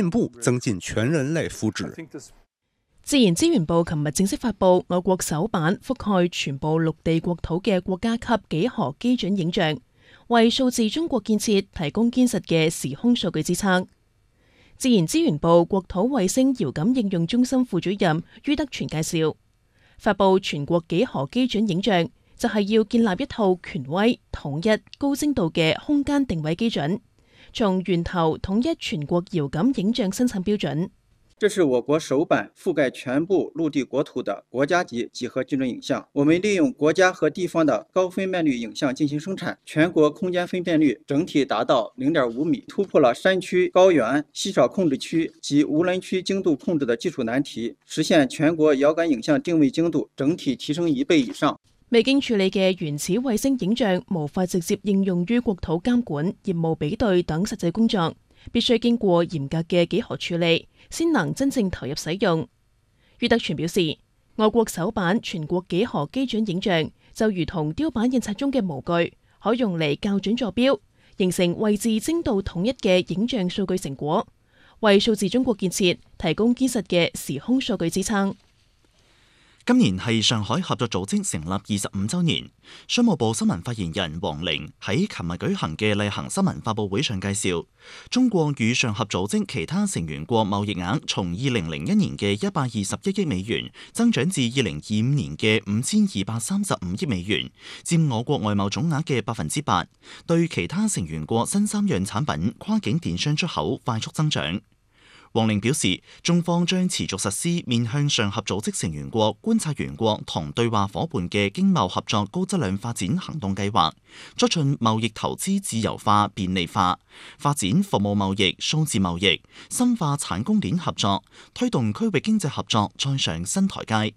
進步，增進全人類福祉。 自然資源部琴日正式發布我國首版覆蓋全部陸地國土嘅國家級幾何基準影像，為數字中國建設提供堅實嘅時空數據支撐。自然資源部國土衛星遙感應用中心副主任于德全介紹，發布全國幾何基準影像就係要建立一套權威、統一、高精度嘅空間定位基準，從源頭統一全國遙感影像生產標準。 這是我國首版覆蓋全部陸地國土的國家級幾何基準影像。我們利用國家和地方的高分辨率影像進行生產，全國空間分辨率整體達到0.5米，突破了山區、高原、稀少控制區及無人區精度控制的技術難題，實現全國遙感影像定位精度整體提升1倍以上。 未經處理嘅原始衛星影像無法直接應用於國土監管、業務比對等實際工作，必須經過嚴格嘅幾何處理，先能真正投入使用。于德全表示，我國首版全國幾何基準影像就如同雕版印刷中嘅模具，可用嚟校準坐標，形成位置精度統一嘅影像數據成果，為數字中國建設提供堅實嘅時空數據支撐。 今年係上海合作組織成立25週年，商務部新聞發言人王玲喺琴日舉行嘅例行新聞發佈會上介紹，中國與上合組織其他成員國貿易額從2001年嘅121億美元增長至2025年嘅5235億美元，佔我國外貿總額嘅8%，對其他成員國新3樣產品跨境電商出口快速增長。王玲表示，中方將持續實施面向上合組織成員國、觀察員國同對話夥伴嘅經貿合作高質量發展行動計劃，促進貿易投資自由化便利化，發展服務貿易、數字貿易，深化產供鏈合作，推動區域經濟合作再上新台階。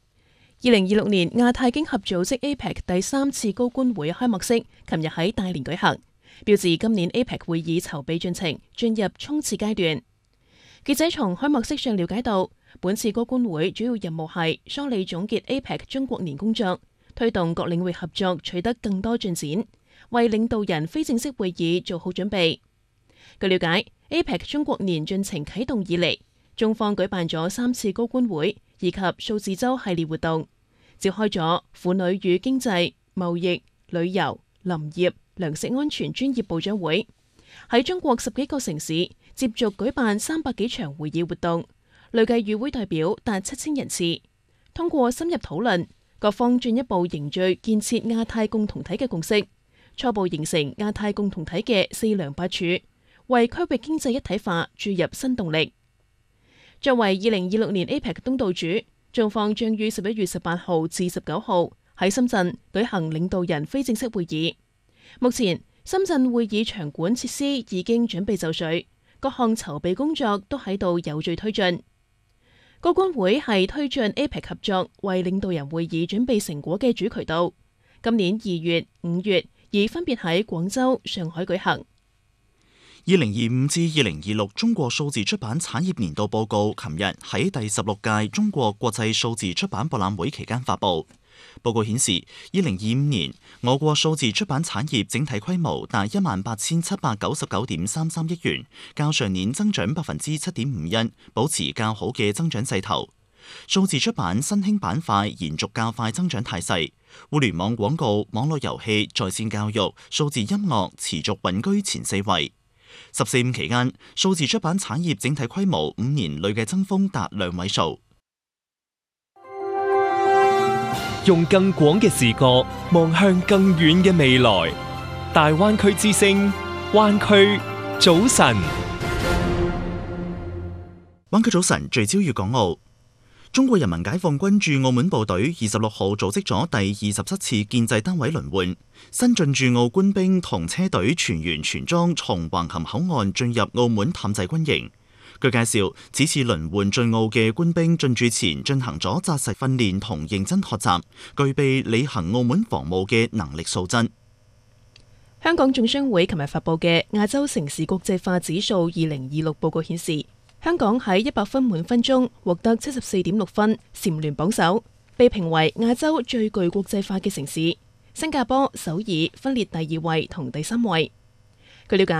2026年亞太經合組織 APEC 第3次高官會開幕式，琴日喺大連舉行，標誌今年 APEC 會議籌備進程進入衝刺階段。記者從開幕式上了解到，本次高官會主要任務係梳理總結 APEC 中國年工作，推動各領域合作取得更多進展，為領導人非正式會議做好準備。據了解，APEC 中國年進程啟動以嚟，中方舉辦咗3次高官會以及數字週系列活動，召開咗婦女與經濟、貿易、旅遊、林業、糧食安全專業部長會，喺中國10幾個城市接續舉辦300幾場會議活動，累計與會代表達7000人次。通過深入討論，各方進一步凝聚建設亞太共同體嘅共識，初步形成亞太共同體嘅4梁8柱，為區域經濟一體化注入新動力。作為2026年 APEC 東道主，中方將於11月18號至19號喺深圳舉行領導人非正式會議。目前深圳會議場館設施已經準備就緒，各項籌備工作都喺度有序推進。高官會係推進 APEC 合作為領導人會議準備成果嘅主渠道。今年2月、5月已分別喺廣州、上海舉行。 2025至2026中國數字出版產業年度報告，琴日喺第16屆中國國際數字出版博覽會期間發布。報告顯示，2025年我國數字出版產業整體規模達18,799.33億元，較上年增長7.51%，保持較好嘅增長勢頭。數字出版新興板塊延續較快增長態勢，互聯網廣告、網絡遊戲、在線教育、數字音樂持續穩居前4位。14.5期間，數字出版產業整體規模5年累計增幅達2位數。 用更廣嘅視角望向更遠嘅未來，大灣區之聲，灣區早晨。 灣區早晨聚焦粵港澳。中國人民解放軍駐澳門部隊26號組織咗第27次建制單位輪換，新進駐澳官兵同車隊全員全裝從橫琴口岸進入澳門探制軍營。據介紹，此次輪換進澳嘅官兵進駐前進行咗紮實訓練同認真學習，具備履行澳門防務嘅能力素質。 香港總商會琴日發布嘅亞洲城市國際化指數2026報告顯示，香港喺100分滿分中獲得74.6分，蟬聯榜首，被評為亞洲最具國際化嘅城市。新加坡、首爾分列第2位同第3位。據了解，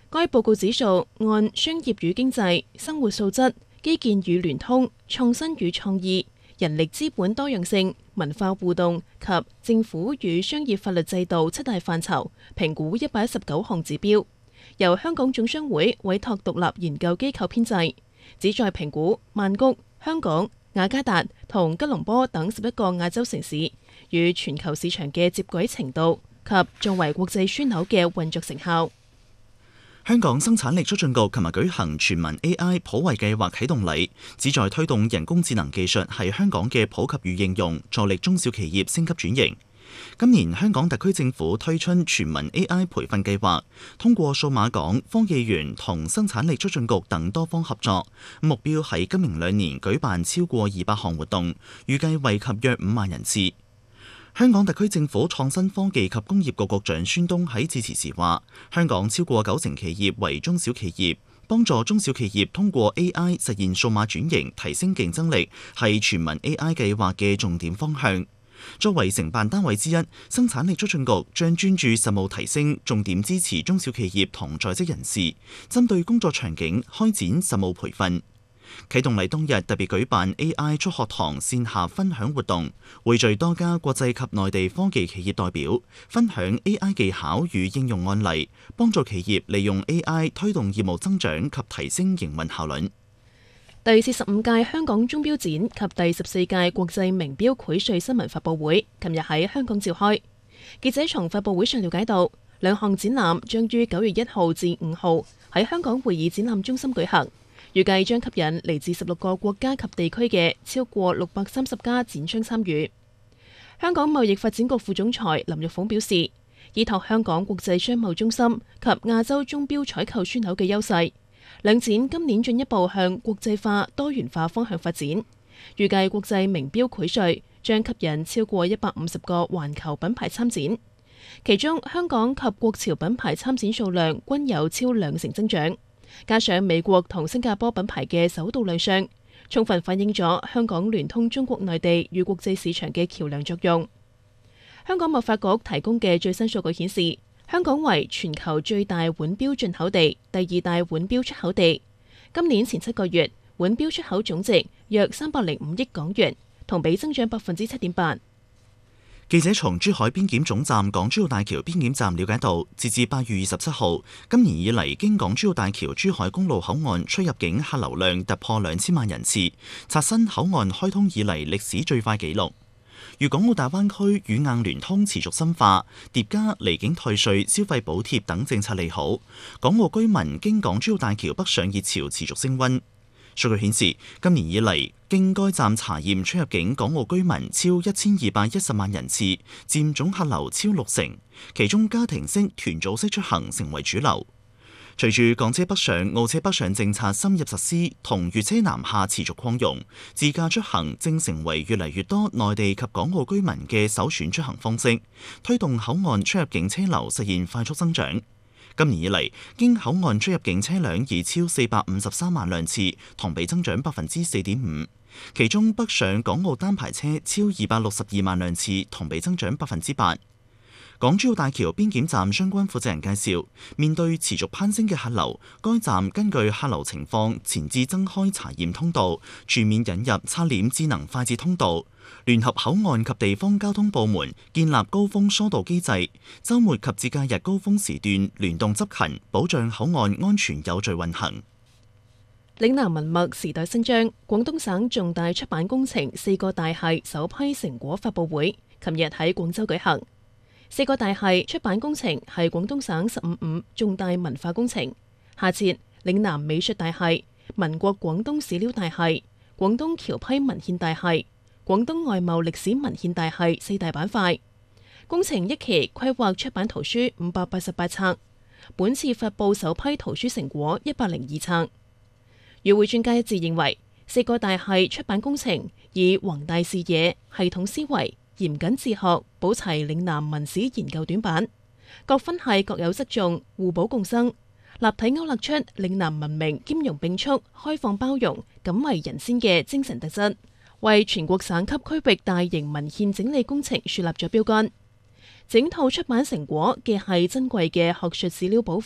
該報告指數按商業與經濟、生活素質、基建與聯通、創新與創意、人力資本多樣性、文化互動及政府與商業法律制度7大範疇，評估119項指標，由香港總商會委託獨立研究機構編製，旨在評估曼谷、香港、雅加達同吉隆坡等11個亞洲城市與全球市場嘅接軌程度及作為國際樞紐嘅運作成效。 香港生產力促進局琴日舉行全民 AI 普惠計劃啟動禮，旨在推動人工智能技術係香港嘅普及與應用，助力中小企業升級轉型。今年香港特區政府推出全民 AI 培訓計劃，通過數碼港、科技園同生產力促進局等多方合作，目標係今明2年舉辦超過200項活動，預計惠及約5萬人次。香港特區政府創新科技及工業局局長孫東喺致辭時話，香港超過90成企業為中小企業，幫助中小企業通過 AI 實現數碼轉型，提升競爭力，係全民 AI 計劃嘅重點方向。作為承辦單位之一，生產力促進局將專注實務提升，重點支持中小企業同在職人士，針對工作場景開展實務培訓。啟動禮當日特別舉辦 AI 速學堂線下分享活動，匯聚多家國際及內地科技企業代表，分享 AI 技巧與應用案例，幫助企業利用 AI 推動業務增長及提升營運效率。 第45屆香港鐘錶展及第14屆國際名錶薈萃新聞發佈會琴日喺香港召開。記者從發佈會上了解到，2項展覽將於9月1號至5號喺香港會議展覽中心舉行。預計將吸引嚟自16個國家及地區嘅超過630家展商參與。香港貿易發展局副總裁林玉鳳表示，依託香港國際商貿中心及亞洲鐘錶採購樞紐嘅優勢，兩展今年進一步向國際化、多元化方向發展。預計國際名錶薈萃將吸引超過150個環球品牌參展，其中香港及國潮品牌參展數量均有超2成增長。加上美國同新加坡品牌嘅首度亮相，充分反映咗香港聯通中國內地與國際市場嘅橋樑作用。香港貿發局提供嘅最新數據顯示，香港為全球最大腕錶進口地、第2大腕錶出口地。今年前7個月，腕錶出口總值約305億港元，同比增長7.8%。 記者從珠海邊檢總站港珠澳大橋邊檢站了解到，截至8月27號，今年以嚟經港珠澳大橋珠海公路口岸出入境客流量突破2000萬人次，刷新口岸開通以嚟歷史最快紀錄。粵港澳大灣區軟硬聯通持續深化，疊加離境退稅、消費補貼等政策利好，港澳居民經港珠澳大橋北上熱潮持續升溫。數據顯示，今年以嚟經該站查驗出入境港澳居民超1210萬人次，佔總客流超60%，其中家庭式、團組式出行成為主流。隨住港車北上、澳車北上政策深入實施，同粵車南下持續擴容，自駕出行正成為越嚟越多內地及港澳居民嘅首選出行方式，推動口岸出入境車流實現快速增長。今年以嚟，經口岸出入境車輛已超453萬輛次，同比增長4.5%。其中北上港澳單牌車超262萬輛次，同比增長8%。港珠澳大橋邊檢站相關負責人介紹，面對持續攀升嘅客流，該站根據客流情況前置增開查驗通道，全面引入刷臉智能快捷通道，聯合口岸及地方交通部門建立高峰疏導機制，週末及節假日高峰時段聯動執勤，保障口岸安全有序運行。 嶺南文脈時代新章，廣東省重大出版工程4個大系首批成果發佈會，琴日喺廣州舉行。4個大系出版工程係廣東省15重大文化工程，下設嶺南美術大系、民國廣東史料大系、廣東僑批文獻大系、廣東外貿歷史文獻大系4大板塊。工程一期規劃出版圖書588冊，本次發佈首批圖書成果102冊。與會專家一致認為，4個大系出版工程以宏大視野、系統思維、嚴謹治學，補齊嶺南文史研究短板，各分系各有側重，互補共生，立體勾勒出嶺南文明兼容並蓄、開放包容、敢為人先嘅精神特質，為全國省級區域大型文獻整理工程樹立咗標杆。整套出版成果既係珍貴嘅學術史料寶庫，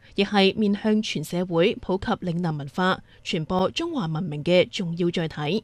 亦係面向全社會普及嶺南文化、傳播中華文明嘅重要載體。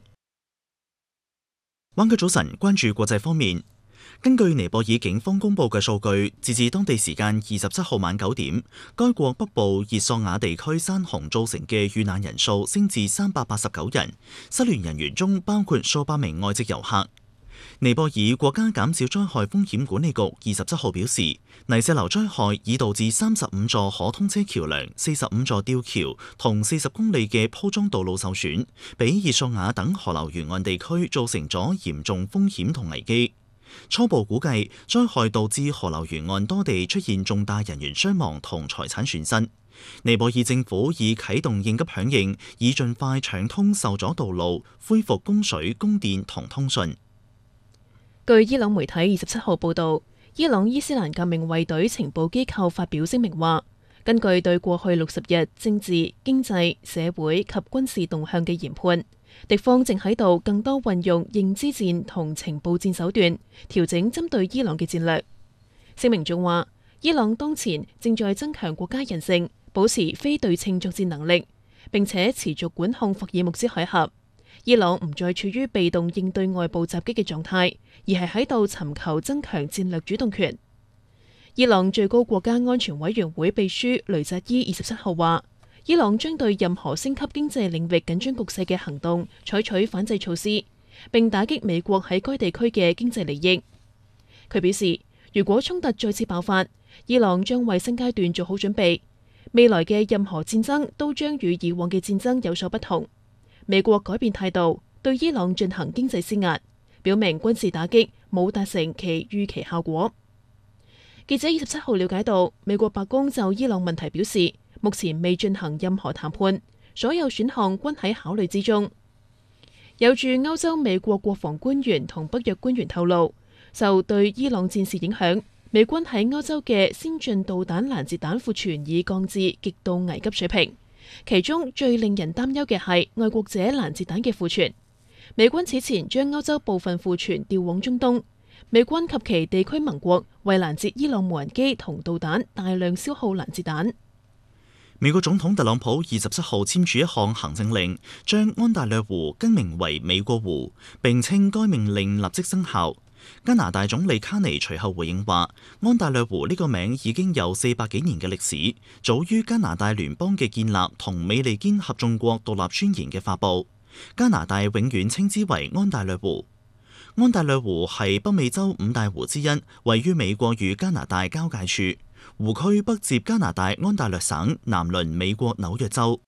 灣區早晨，關注國際方面。根據尼泊爾警方公佈嘅數據，截至當地時間27號晚9點，該國北部熱索瓦地區山洪造成嘅遇難人數升至389人，失聯人員中包括數百名外籍遊客。尼泊爾國家減少災害風險管理局27號表示，泥石流災害已導致35座可通車橋梁、45座吊橋同40公里嘅鋪裝道路受損，俾熱索瓦等河流沿岸地區造成咗嚴重風險同危機。初步估計，災害導致河流沿岸多地出現重大人員傷亡同財產損失。尼泊爾政府已啟動應急響應，以盡快搶通受阻道路，恢復供水、供電同通訊。 據伊朗媒體27號報導，伊朗伊斯蘭革命衛隊情報機構發表聲明話，根據對過去60日政治、經濟、社會及軍事動向嘅研判，敵方正喺度更多運用認知戰同情報戰手段，調整針對伊朗嘅戰略。聲明仲話，伊朗當前正在增強國家韌性，保持非對稱作戰能力，並且持續管控霍爾木茲海峽。伊朗唔再處於被動應對外部襲擊嘅狀態，而係喺度尋求增強戰略主動權。伊朗最高國家安全委員會秘書雷扎伊27號話，伊朗將對任何升級經濟領域緊張局勢嘅行動採取反制措施，並打擊美國喺該地區嘅經濟利益。佢表示，如果衝突再次爆發，伊朗將為新階段做好準備，未來嘅任何戰爭都將與以往嘅戰爭有所不同。美國改變態度，對伊朗進行經濟施壓，表明軍事打擊冇達成其預期效果。記者27號了解到，美國白宮就伊朗問題表示，目前未進行任何談判，所有選項均喺考慮之中。有駐歐洲美國國防官員同北約官員透露，受對伊朗戰事影響，美軍喺歐洲嘅先進導彈攔截彈庫存已降至極度危急水平。其中最令人擔憂嘅係愛國者攔截彈嘅庫存。美軍此前將歐洲部分庫存調往中東，美軍及其地區盟國為攔截伊朗無人機同導彈大量消耗攔截彈。 美國總統特朗普27號簽署一項行政令，將安大略湖更名為美國湖，並稱該命令立即生效。加拿大總理卡尼隨後回應話，安大略湖呢個名已經有400幾年嘅歷史，早於加拿大聯邦嘅建立同美利堅合眾國獨立宣言嘅發布。加拿大永遠稱之為安大略湖。安大略湖係北美洲5大湖之一，位於美國與加拿大交界處。湖區北接加拿大安大略省，南鄰美國紐約州。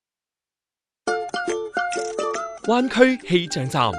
灣區氣象站。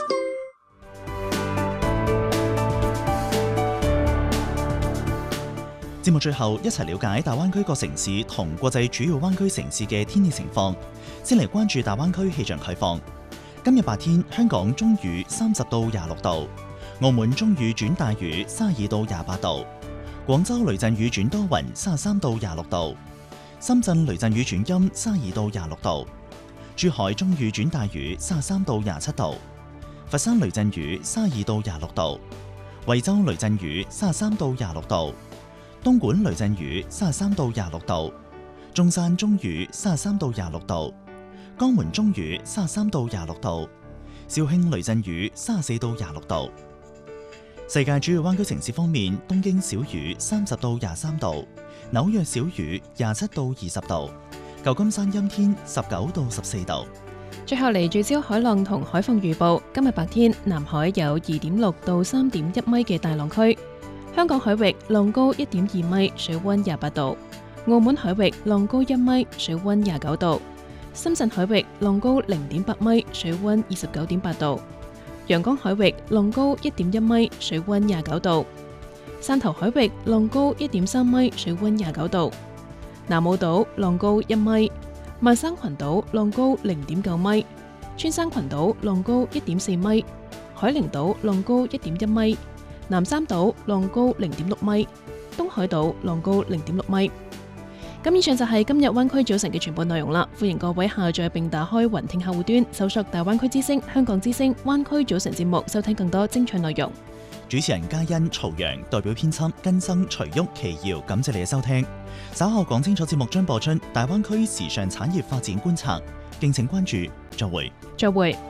節目最後一齊了解大灣區各城市同國際主要灣區城市嘅天氣情況。先嚟關注大灣區氣象概況。今日白天，香港中雨30到26度，澳門中雨轉大雨32到28度。廣州雷陣雨轉多雲33到26度，深圳雷陣雨轉陰32到26度，珠海中雨轉大雨33到27度，佛山雷陣雨32到26度，惠州雷陣雨33到26度，東莞雷陣雨33到26度，中山中雨33到26度，江門中雨33到26度，肇慶雷陣雨34到26度。世界主要灣區城市方面，東京小雨30到23度，紐約小雨27到20度，舊金山陰天19到14度。 最後嚟聚焦海浪同海況預報。今日白天，南海有2.6到3.1米嘅大浪區，香港海域浪高1.2米，水溫28度；澳門海域浪高1米，水溫29度；深圳海域浪高0.8米，水溫29.8度。陽江海域浪高1.1米，水溫29度；汕頭海域浪高1.3米，水溫29度；南澳島浪高1米；萬生群島浪高0.9米；穿山群島浪高1.4米；海陵島浪高1.1米；南三島浪高0.6米；東海島浪高0.6米。咁以上就係今日灣區早晨嘅全部內容啦，歡迎各位下載並打開雲聽客戶端，搜索大灣區之聲、香港之聲、灣區早晨節目，收聽更多精彩內容。 主持人嘉欣、曹陽，代表編輯根生、徐旭、祁耀，感謝你嘅收聽。稍後講清楚節目將播出大灣區時尚產業發展觀察，敬請關注。再會。 再會。